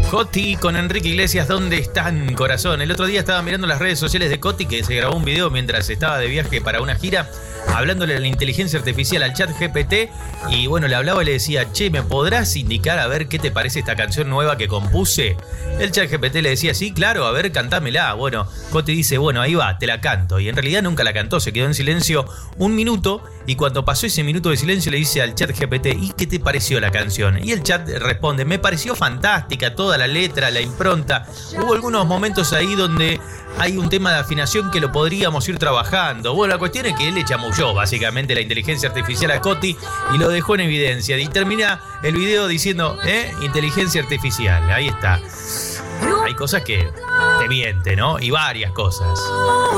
Coti con Enrique Iglesias, ¿dónde están, corazón? El otro día estaba mirando las redes sociales de Coti, que se grabó un video mientras estaba de viaje para una gira, hablándole a la inteligencia artificial, al chat GPT, y bueno, le hablaba y le decía, che, ¿me podrás indicar a ver qué te parece esta canción nueva que compuse? El chat GPT le decía, sí, claro, a ver, cantámela. Bueno, Coti dice, bueno, ahí va, te la canto. Y en realidad nunca la cantó, se quedó en silencio un minuto, y cuando pasó ese minuto de silencio le dice al chat GPT, ¿y qué te pareció la canción? Y el chat responde, me pareció fantástica, toda la letra, la impronta. Hubo algunos momentos ahí donde hay un tema de afinación que lo podríamos ir trabajando. Bueno, la cuestión es que él le chamulló básicamente la inteligencia artificial a Coti y lo dejó en evidencia. Y termina el video diciendo, inteligencia artificial, ahí está. Hay cosas que te mienten, ¿no? Y varias cosas.